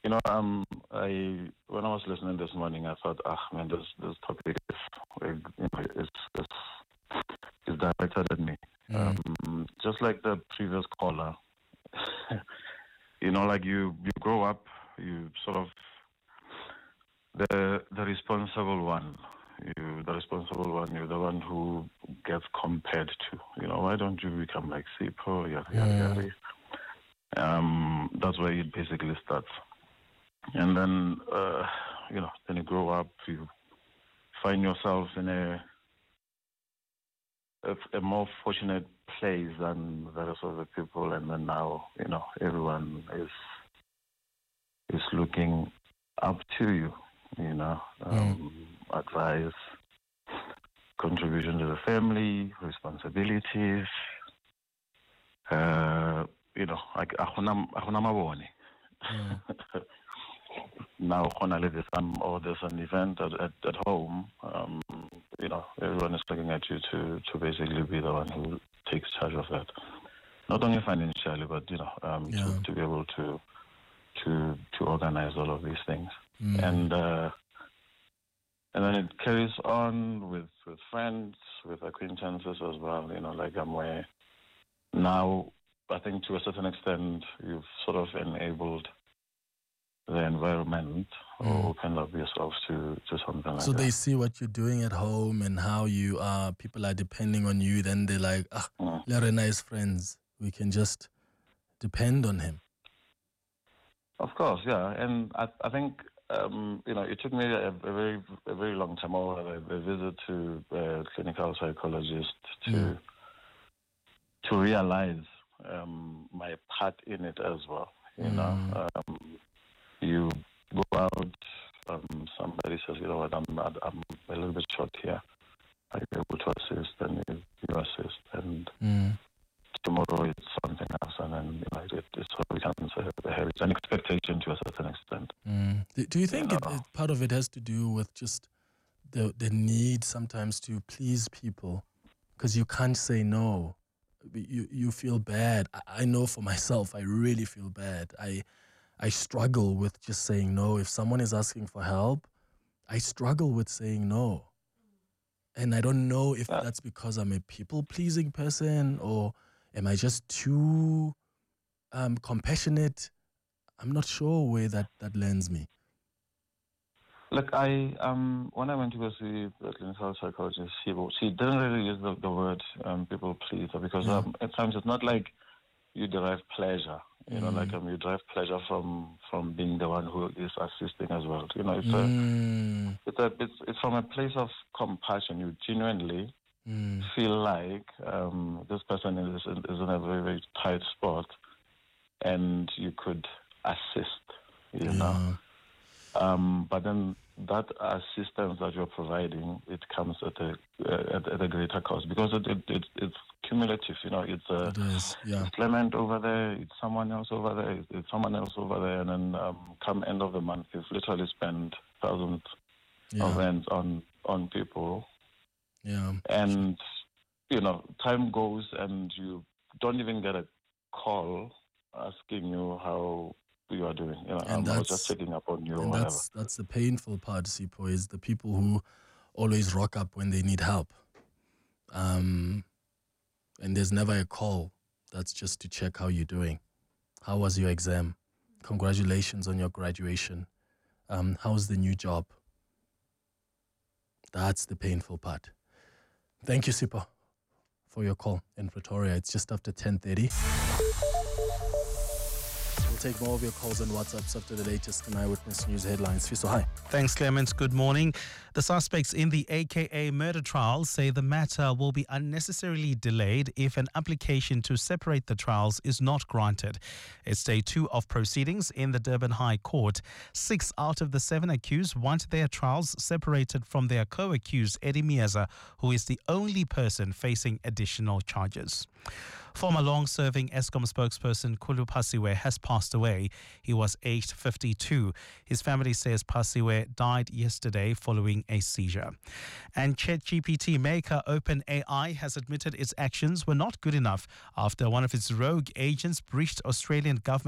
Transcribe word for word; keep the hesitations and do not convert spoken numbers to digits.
You know, um, I when I was listening this morning, I thought, ah, man, this this topic is, you know, is is, is directed at me. Mm. Um, just like the previous caller, you know, like you you grow up, you sort of the the responsible one. You the responsible one. You're the one who gets compared to. You know, why don't you become like Sipho? Yada yada Mm. yada. Um, that's where it basically starts. And then, uh, you know, then you grow up, you find yourself in a, a a more fortunate place than the rest of the people, and then now, you know, everyone is is looking up to you, you know, um, Mm. advice, contribution to the family, responsibilities, uh, you know, like akuna akuna mabone. Mm. Now, finally, there's some or there's an event at, at, at home. Um, you know, everyone is looking at you to, to basically be the one who takes charge of that. Not only financially, but you know, um, Yeah. to, to be able to to to organize all of these things. Mm. And uh, and then it carries on with, with friends, with acquaintances as well. You know, like I'm where now. I think to a certain extent, you've sort of enabled the environment or Mm. open up yourself to, to something like So they that. see what you're doing at home and how you are, people are depending on you, then they're like, ah, Mm. Lerena is friends. We can just depend on him. Of course, yeah. And I, I think, um, you know, it took me a, a very a very long time, or a, a visit to a clinical psychologist to Mm. to realize um, my part in it as well. You know, Mm. um, you go out, um, somebody says, you know what, I'm, I'm a little bit short here. Are you able to assist? And you, you assist. And Mm. tomorrow it's something else. And then, you know, it, it sort of becomes a, a, it's an expectation to a certain extent. Mm. Do, do you You think know? it, it, part of it has to do with just the the need sometimes to please people? Because you can't say no. You you feel bad. I, I know for myself, I really feel bad. I I struggle with just saying no. If someone is asking for help, I struggle with saying no. And I don't know if Yeah. that's because I'm a people-pleasing person or am I just too um, compassionate. I'm not sure where that, that lands me. Look, I um when I went to go see the clinical psychologist, she she didn't really use the, the word um, people pleaser because Yeah. um, at times it's not like you derive pleasure. You know, like Mm. um, you derive pleasure from from being the one who is assisting as well. You know, it's a Mm. it's a it's it's from a place of compassion. You genuinely Mm. feel like um, this person is is in a very very tight spot, and you could assist. You know. Yeah. Um, but then that assistance that you're providing, it comes at a uh, at, at a greater cost because it, it, it it's cumulative. You know, it's uh, It is. Yeah. it's Clement over there, it's someone else over there, it's, it's someone else over there, and then um, come end of the month, you've literally spent thousands of Yeah. rands on on people, Yeah. and you know, time goes, and you don't even get a call asking you how you are doing. You know, And um, I was just that's checking up on you or and whatever. that's that's the painful part, Sipho, is the people who always rock up when they need help. Um, and there's never a call. That's just to check how you're doing. How was your exam? Congratulations on your graduation. Um, how's the new job? That's the painful part. Thank you, Sipho, for your call in Pretoria. It's just after ten thirty. We'll take more of your calls and WhatsApps after the latest in Eyewitness News headlines. Fiso, hi. Thanks, Clement. Good morning. The suspects in the A K A murder trials say the matter will be unnecessarily delayed if an application to separate the trials is not granted. It's day two of proceedings in the Durban High Court. Six out of the seven accused want their trials separated from their co-accused, Eddie Mieza, who is the only person facing additional charges. Former long-serving Eskom spokesperson Khulu Phasiwe has passed away. He was aged fifty-two. His family says Phasiwe died yesterday following a seizure. And ChatGPT maker OpenAI has admitted its actions were not good enough after one of its rogue agents breached Australian government